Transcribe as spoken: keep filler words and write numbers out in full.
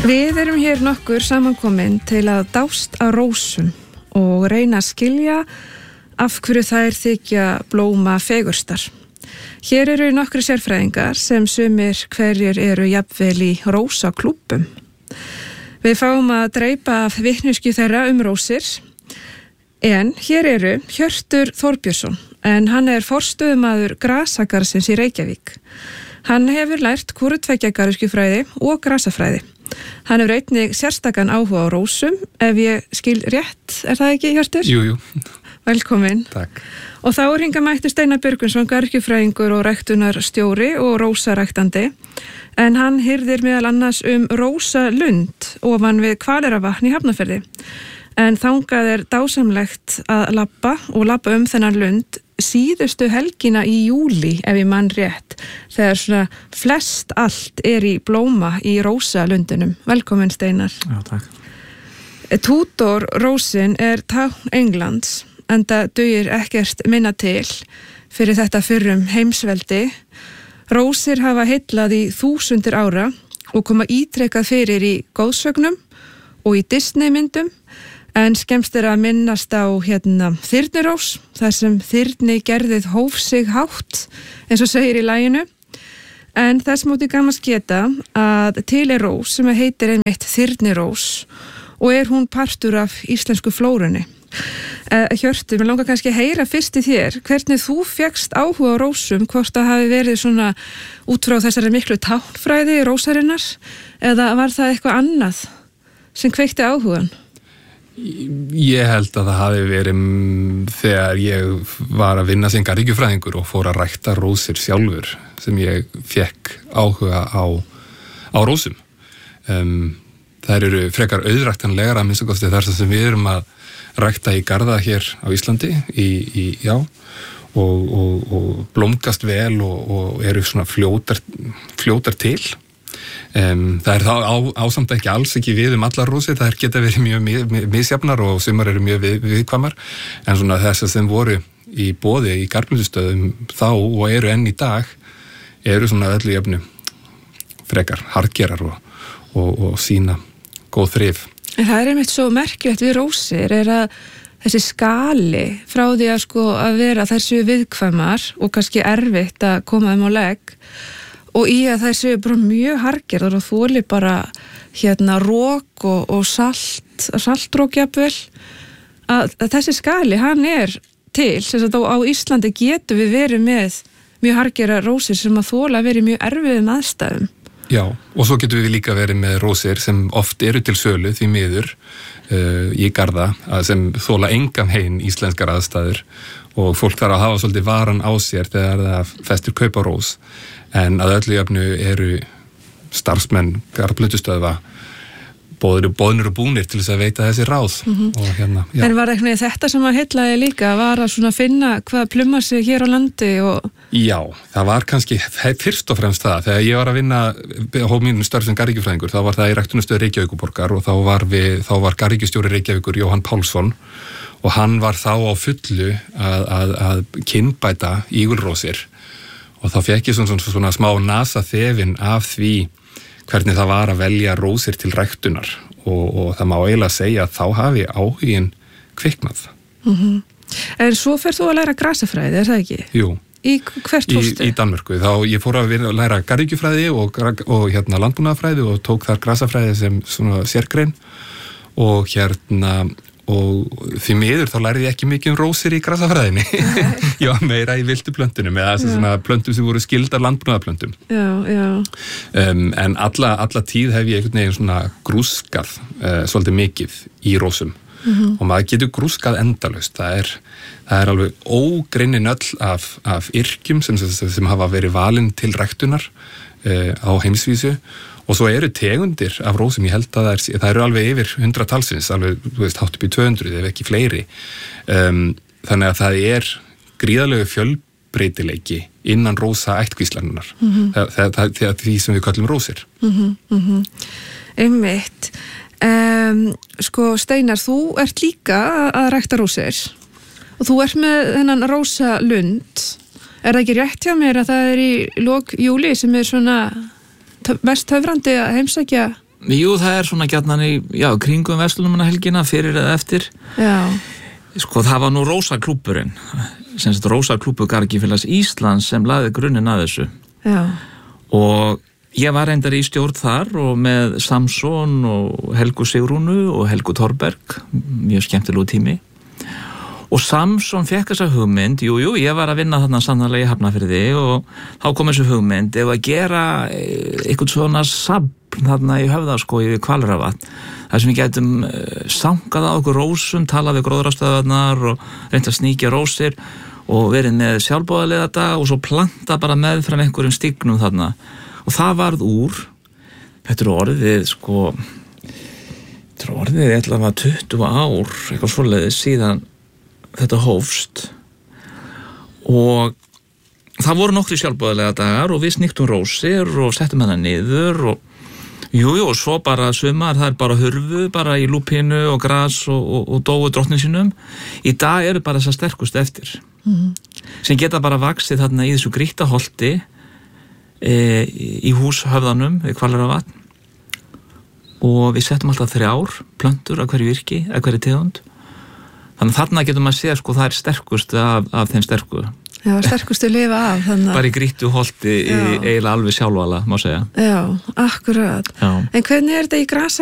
Við erum hér nokkur samankomin til að dást að rósum og reyna að skilja af hverju þær þykja blóma fegurstar. Hér eru nokkri sérfræðingar sem sumir hverjir eru jafnvel í rósaklúbbum. Við fáum að dreipa af vitneskju þeirra um rósir, en hér eru Hjörtur Þorbjörnsson, en hann er forstöðumaður grasagarsins í Reykjavík. Hann hefur lært hvorutveggja garðyrkjufræði og grasafræði. Hann hefur einnig sérstakan áhuga á rósum, ef ég skil rétt, er það ekki, Hjörtur? Jú, jú. Velkomin. Takk. Og þá er hingað mættur Steinar Björgvinsson, garðyrkjufræðingur og ræktunarstjóri og rósaræktandi, en hann hirðir meðal annars um rósalund ofan við Hvaleyrarvatn í Hafnarfirði. En þangað er dásamlegt að labba og labba um þennan lund síðustu helgina í júli, ef ég mann rétt, þegar svona flest allt er í blóma í rósalundinum. Velkomin, Steinar. Já, takk. Tudor rósin er tákn Englands, enda dugir ekkert minna til fyrir þetta fyrrum heimsveldi. Rósir hafa heillað í þúsundir ára og koma ítrekað fyrir í góðsögnum og í Disneymyndum, en skemmst er að minnast á hérna þyrnirós, þar sem þyrni gerðið hóf sig hátt, eins og segir í laginu. En þess móti gaman geta að til er rós sem heitir einmitt þyrnirós og er hún partur af íslensku flórunni. Uh, Hjörtur, mér langar kannski að heyra fyrst í þér, hvernig þú fékkst áhuga á rósum, hvort það hafi verið svona út frá þessari miklu táknfræði rósarinnar, eða var það eitthvað annað sem kveikti áhugan? Ég held að það hafi verið þegar ég var að vinna sem garðyrkjufræðingur og fór að rækta rósir sjálfur sem ég fekk áhuga á, á rósum. Um, þær eru frekar auðræktanlegar að minnsta kosti þar sem við erum að rækta í garða hér á Íslandi í, í, já, og, og, og blómgast vel og, og eru svona fljótar, fljótar til. Um, það er þá á, ásamt ekki alls ekki við um allar rósir, það er geta verið mjög misjafnar og sumar eru mjög við, viðkvæmar, en svona þessar sem voru í boði í garðblindstöðum þá og eru enn í dag eru svona öllu jöfnu frekar harðgerar og, og, og sína góð þrif. En það er einmitt svo merkilegt við rósir er að þessi skali frá því að sko að vera þessu viðkvæmar og kannski erfitt að koma þeim á legg og í að þær séu bara mjög harðgerðar og þoli bara hérna rók og, og salt, saltrók jafnvel, að, að þessi skali, hann er til, þess að á Íslandi getum við verið með mjög harðgerðar rósir sem að þola að verið mjög erfiðum aðstæðum. Já, og svo getum við líka verið með rósir sem oft eru til sölu því miður uh, í garða sem þola engan heim íslenskar aðstæður og fólk þarf að hafa svolítið varan á sér þegar það festir kaupa rós. En að öllu jöfnu eru starfsmenn garðblindstöðva boðnir, boðnir og búnir til þess að veita þessi ráð. Mm-hmm. Og hérna, já. En var eitthvað þetta sem að heillaði líka, var að svona finna hvað plumar sig hér á landi? Og... Já, það var kannski fyrst og fremst það. Þegar ég var að vinna á mínu störf sem garðyrkjufræðingur, þá var það í ræktunarstöð Reykjavíkurborgar og þá var, við, þá var garðyrkjustjóri Reykjavíkur Jóhann Pálsson og hann var þá á fullu að, að, að kynbæta ígulrósir. Og þá fekk ég svona, svona smá nasa þefin af því hvernig það var að velja rósir til ræktunar og, og það má eiginlega segja að þá hafi áhugin kviknað. Mm-hmm. En svo fer þú að læra grasafræði, er það ekki? Jú. Í hvert fórstu? Í, í Danmörku. Þá ég fór að læra garðyrkjufræði og, og hérna landbúnaðarfræði og tók þar grasafræði sem svona sérgrein og hérna og því miður þá lærði ég ekki mikið um rósir í grasafræðinni. Ég var meira í vildu plöntunum eða svona plöntum sem voru skildar landbúnaðarplöntum. Já, já. Um, en alla, alla tíð hef ég einhvern veginn svona grúskað uh, svolítið mikið í rósum. Mm-hmm. Og maður getur grúskað endalaust. Það er, það er alveg ógreinni nöll af, af yrkjum sem, sem, sem hafa verið valin til ræktunar uh, á heimsvísu. Og svo eru tegundir af rósum, ég held að það, er, það eru alveg yfir hundra talsins, alveg, þú veist, hátt upp í tvö hundruð ef ekki fleiri. Um, þannig að það er gríðarlegu fjölbreytileiki innan rósa ættkvíslarinnar. Mm-hmm. það, það, það, það er því sem við kallum rósir. Mm-hmm, mm-hmm. Einmitt. Um, sko, Steinar, þú ert líka að rækta rósir og þú ert með þennan rósalund. Er það ekki rétt hjá mér að það er í lok júli sem er svona mest höfrandi að heimsækja jú, það er svona gjarnan í, já, kringum verslunarmannahelgina fyrir eða eftir. Já. Sko, það var nú Rósaklúbburinn, sem sagt Rósaklúbbur Garðyrkjufélags Íslands sem lagði grunninn að þessu. Já. Og ég var reyndar í stjórn þar og með Samson og Helgu Sigrúnu og Helgu Thorberg, mjög skemmtilegu tími. Og Samson fekk þessa hugmynd, jú, jú, ég var að vinna þarna sannarlega í Hafnarfirði og þá kom þessu hugmynd ef að gera eitthvað svona safn þarna í Höfðaskógi við Hvalrafvatn, þar sem við getum sankað á okkur rósum, talað við gróðrastöðvarnar og reynt að sníkja rósir og verið með sjálfboðaliða dag og svo planta bara meðfram einhverjum stígnum þarna. Og það varð úr, þetta er orðið, sko, þetta er orðið eitthvað tuttugu ár, eitthvað svoleiðis síðan þetta hófst og það voru nokkri sjálfboðalega dagar og við sníktum rósir og settum hana niður og jú, jú, og svo bara sumar, það er bara hurfu, bara í lúpínu og gras og, og, og dóu drottnin sínum. Í dag eru bara þessar sterkust eftir mm. sem geta bara vaxið þarna í þessu grýttaholti e, í húshöfðanum við Hvalrafvatn og við settum alltaf þrjár plöntur af hverju virki, af hverju tegund. Þannig að þarna getum maður að segja, sko, það er sterkust af, af þeim sterku. Já, sterkustu lifa af. Þannig... Bara í grýttu holti, eiginlega alveg sjálfvala, má segja. Já, akkurat. Já. En hvernig er þetta í grasa